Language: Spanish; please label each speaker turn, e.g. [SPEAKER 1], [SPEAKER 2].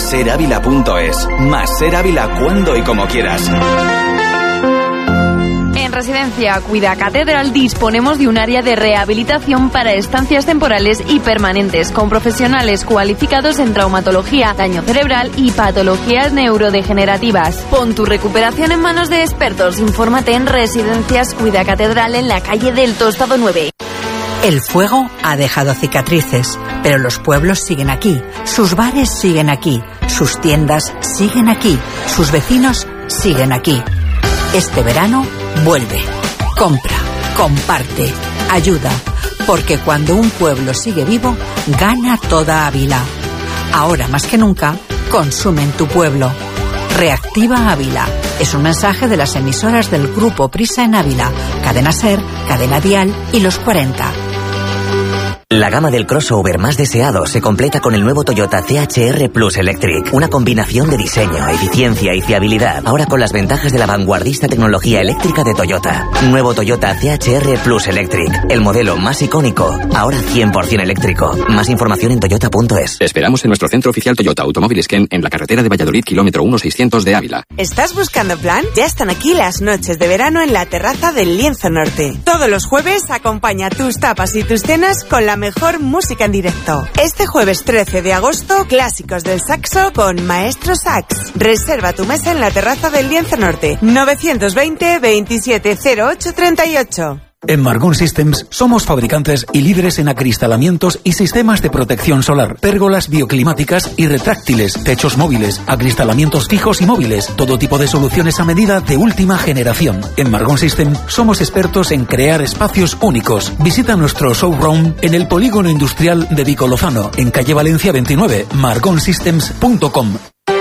[SPEAKER 1] Maserávila.es. Maser Ávila cuando y como quieras.
[SPEAKER 2] En Residencia Cuida Catedral disponemos de un área de rehabilitación para estancias temporales y permanentes, con profesionales cualificados en traumatología, daño cerebral y patologías neurodegenerativas. Pon tu recuperación en manos de expertos. Infórmate en Residencias Cuida Catedral en la calle del Tostado 9.
[SPEAKER 3] El fuego ha dejado cicatrices, pero los pueblos siguen aquí, sus bares siguen aquí, sus tiendas siguen aquí, sus vecinos siguen aquí. Este verano, vuelve, compra, comparte, ayuda, porque cuando un pueblo sigue vivo, gana toda Ávila. Ahora más que nunca, consume en tu pueblo. Reactiva Ávila. Es un mensaje de las emisoras del Grupo Prisa en Ávila, Cadena Ser, Cadena Dial y Los 40.
[SPEAKER 4] La gama del crossover más deseado se completa con el nuevo Toyota CHR Plus Electric. Una combinación de diseño, eficiencia y fiabilidad. Ahora con las ventajas de la vanguardista tecnología eléctrica de Toyota. Nuevo Toyota CHR Plus Electric. El modelo más icónico. Ahora 100% eléctrico. Más información en toyota.es.
[SPEAKER 5] Esperamos en nuestro centro oficial Toyota Automóviles Ken en la carretera de Valladolid, kilómetro 1600 de Ávila.
[SPEAKER 6] ¿Estás buscando plan? Ya están aquí las noches de verano en la terraza del Lienzo Norte. Todos los jueves acompaña tus tapas y tus cenas con la mejor música en directo. Este jueves 13 de agosto, clásicos del saxo con Maestro Sax. Reserva tu mesa en la terraza del Lienzo Norte. 920 27 08 38.
[SPEAKER 7] En Margón Systems somos fabricantes y líderes en acristalamientos y sistemas de protección solar, pérgolas bioclimáticas y retráctiles, techos móviles, acristalamientos fijos y móviles, todo tipo de soluciones a medida de última generación. En Margón Systems somos expertos en crear espacios únicos. Visita nuestro showroom en el Polígono Industrial de Vico Lozano, en calle Valencia 29, margonsystems.com.